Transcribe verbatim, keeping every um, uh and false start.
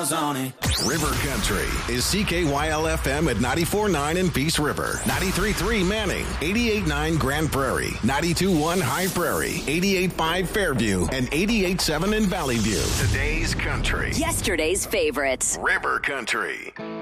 miles on it. River Country is C K Y L F M at ninety-four point nine in Peace River, ninety-three point three Manning, eighty-eight point nine Grand Prairie, ninety-two point one High Prairie, eighty-eight point five Fairview, and eighty-eight point seven in Valley View. Today's country. Yesterday's favorites. River Country.